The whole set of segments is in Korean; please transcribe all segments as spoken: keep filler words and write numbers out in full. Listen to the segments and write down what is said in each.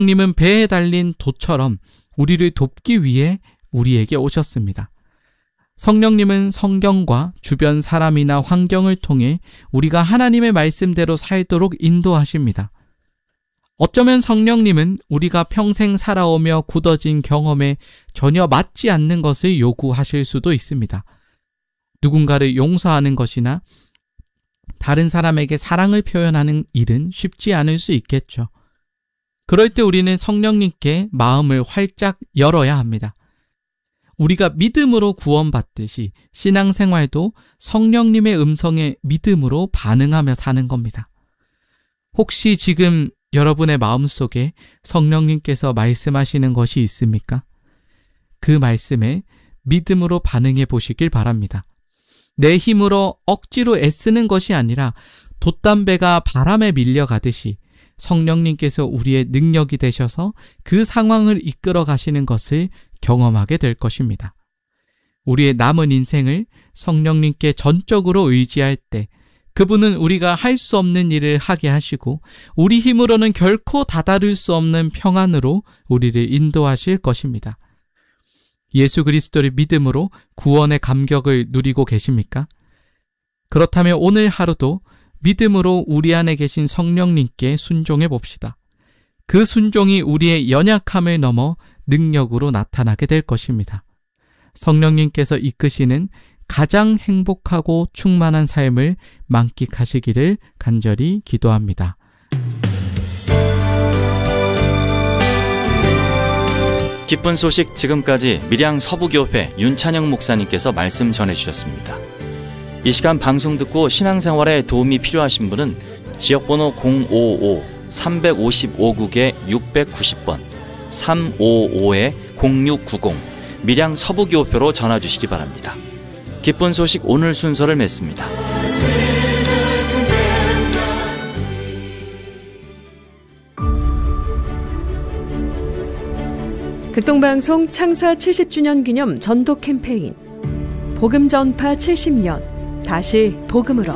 성령님은 배에 달린 도처럼 우리를 돕기 위해 우리에게 오셨습니다. 성령님은 성경과 주변 사람이나 환경을 통해 우리가 하나님의 말씀대로 살도록 인도하십니다. 어쩌면 성령님은 우리가 평생 살아오며 굳어진 경험에 전혀 맞지 않는 것을 요구하실 수도 있습니다. 누군가를 용서하는 것이나 다른 사람에게 사랑을 표현하는 일은 쉽지 않을 수 있겠죠. 그럴 때 우리는 성령님께 마음을 활짝 열어야 합니다. 우리가 믿음으로 구원받듯이 신앙생활도 성령님의 음성에 믿음으로 반응하며 사는 겁니다. 혹시 지금 여러분의 마음속에 성령님께서 말씀하시는 것이 있습니까? 그 말씀에 믿음으로 반응해 보시길 바랍니다. 내 힘으로 억지로 애쓰는 것이 아니라 돛담배가 바람에 밀려가듯이 성령님께서 우리의 능력이 되셔서 그 상황을 이끌어 가시는 것을 경험하게 될 것입니다. 우리의 남은 인생을 성령님께 전적으로 의지할 때 그분은 우리가 할 수 없는 일을 하게 하시고 우리 힘으로는 결코 다다를 수 없는 평안으로 우리를 인도하실 것입니다. 예수 그리스도를 믿음으로 구원의 감격을 누리고 계십니까? 그렇다면 오늘 하루도 믿음으로 우리 안에 계신 성령님께 순종해 봅시다. 그 순종이 우리의 연약함을 넘어 능력으로 나타나게 될 것입니다. 성령님께서 이끄시는 가장 행복하고 충만한 삶을 만끽하시기를 간절히 기도합니다. 기쁜 소식 지금까지 밀양 서부교회 윤찬영 목사님께서 말씀 전해주셨습니다. 이 시간 방송 듣고 신앙생활에 도움이 필요하신 분은 지역번호 공오오 삼오오 국에 육백구십 번 삼오오 공육구공 밀양 서부교표로 전화주시기 바랍니다. 기쁜 소식 오늘 순서를 맺습니다. 극동방송 창사 칠십 주년 기념 전도 캠페인 복음 전파 칠십 년 다시 복음으로.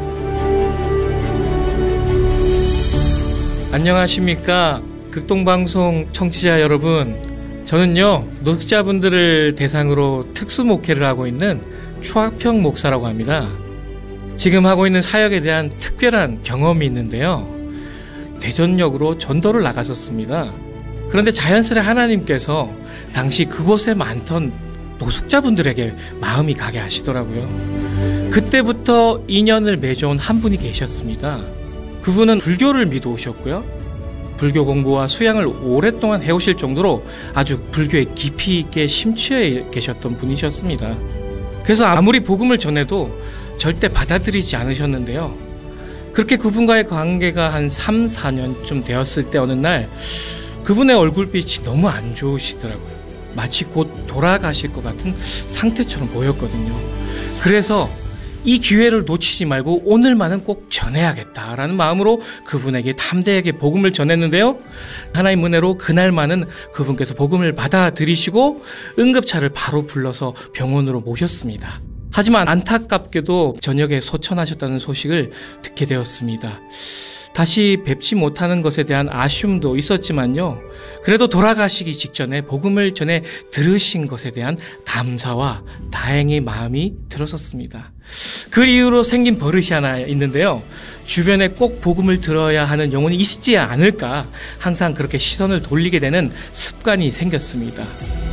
안녕하십니까 극동방송 청취자 여러분, 저는요 노숙자분들을 대상으로 특수 목회를 하고 있는 추학평 목사라고 합니다. 지금 하고 있는 사역에 대한 특별한 경험이 있는데요, 대전역으로 전도를 나갔었습니다. 그런데 자연스레 하나님께서 당시 그곳에 많던 노숙자분들에게 마음이 가게 하시더라고요. 그때부터 인연을 맺어온 한 분이 계셨습니다. 그분은 불교를 믿어 오셨고요, 불교 공부와 수양을 오랫동안 해오실 정도로 아주 불교에 깊이 있게 심취해 계셨던 분이셨습니다. 그래서 아무리 복음을 전해도 절대 받아들이지 않으셨는데요, 그렇게 그분과의 관계가 한 삼, 사 년쯤 되었을 때 어느 날 그분의 얼굴빛이 너무 안 좋으시더라고요. 마치 곧 돌아가실 것 같은 상태처럼 보였거든요. 그래서 이 기회를 놓치지 말고 오늘만은 꼭 전해야겠다라는 마음으로 그분에게 담대하게 복음을 전했는데요, 하나님 은혜로 그날만은 그분께서 복음을 받아들이시고 응급차를 바로 불러서 병원으로 모셨습니다. 하지만 안타깝게도 저녁에 소천하셨다는 소식을 듣게 되었습니다. 다시 뵙지 못하는 것에 대한 아쉬움도 있었지만요, 그래도 돌아가시기 직전에 복음을 전해 들으신 것에 대한 감사와 다행의 마음이 들었었습니다. 그 이후로 생긴 버릇이 하나 있는데요, 주변에 꼭 복음을 들어야 하는 영혼이 있지 않을까 항상 그렇게 시선을 돌리게 되는 습관이 생겼습니다.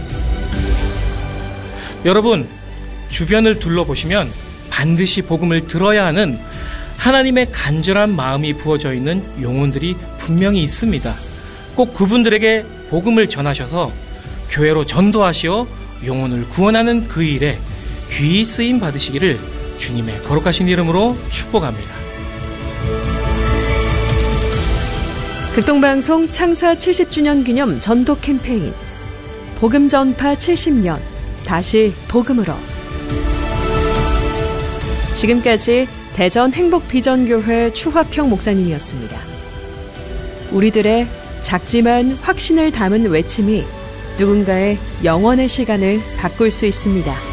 여러분, 주변을 둘러보시면 반드시 복음을 들어야 하는 하나님의 간절한 마음이 부어져 있는 영혼들이 분명히 있습니다. 꼭 그분들에게 복음을 전하셔서 교회로 전도하시어 영혼을 구원하는 그 일에 귀히 쓰임 받으시기를 주님의 거룩하신 이름으로 축복합니다. 극동방송 창사 칠십 주년 기념 전도 캠페인 복음 전파 칠십 년 다시 복음으로. 지금까지 대전 행복비전교회 추화평 목사님이었습니다. 우리들의 작지만 확신을 담은 외침이 누군가의 영원의 시간을 바꿀 수 있습니다.